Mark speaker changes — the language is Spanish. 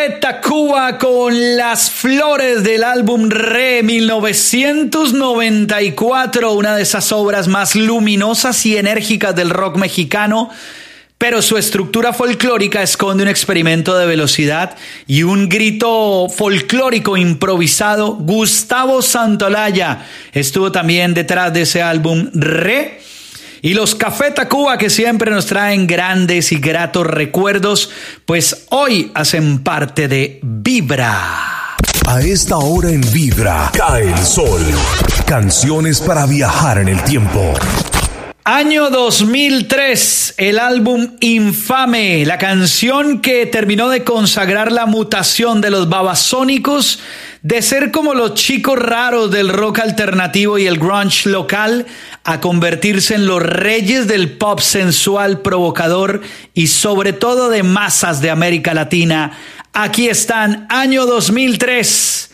Speaker 1: Café Tacuba con Las Flores del álbum Re 1994, una de esas obras más luminosas y enérgicas del rock mexicano, pero su estructura folclórica esconde un experimento de velocidad y un grito folclórico improvisado. Gustavo Santaolalla estuvo también detrás de ese álbum Re. Y los Café Tacuba, que siempre nos traen grandes y gratos recuerdos, pues hoy hacen parte de Vibra.
Speaker 2: A esta hora en Vibra, cae el sol. Canciones para viajar en el tiempo.
Speaker 1: Año 2003, el álbum Infame, la canción que terminó de consagrar la mutación de los Babasónicos de ser como los chicos raros del rock alternativo y el grunge local a convertirse en los reyes del pop sensual, provocador y sobre todo de masas de América Latina. Aquí están, año 2003,